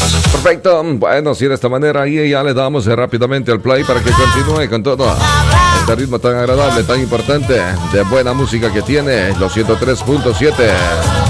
Perfecto. Bueno, si de esta manera ahí ya le damos rápidamente el play para que continúe con todo este ritmo tan agradable, tan importante, de buena música que tiene los 103.7.